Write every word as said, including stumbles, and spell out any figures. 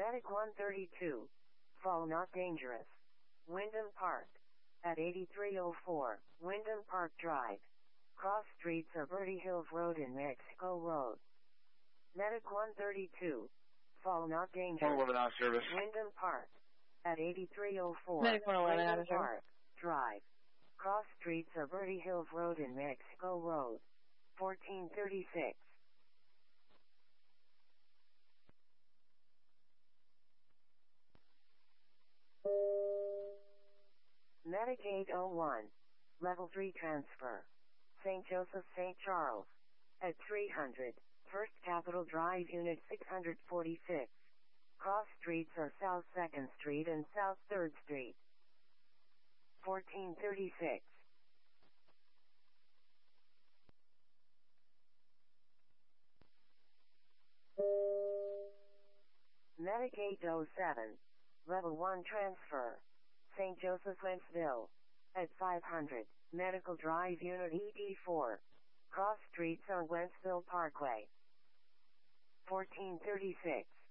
Medic one thirty-two. Fall not dangerous. Wyndham Park. At eighty-three oh four, Wyndham Park Drive. Cross streets are Bertie Hills Road and Mexico Road. Medic one thirty-two. Fall not dangerous. one eleven out of service. Wyndham Park. At eighty-three oh four, Medic one eleven out Wyndham of service. Park Drive. Cross streets are Bertie Hills Road and Mexico Road. fourteen thirty-six. Medic eight oh one. Level three transfer. Saint Joseph, Saint Charles. At three hundred, First Capitol Drive, Unit six forty-six. Cross streets are South second Street and South third Street. fourteen thirty-six. Medic eight oh seven. Level one transfer. Saint Joseph, Wentzville. At five hundred, Medical Drive, Unit E D four. Cross streets on Wentzville Parkway. fourteen thirty-six.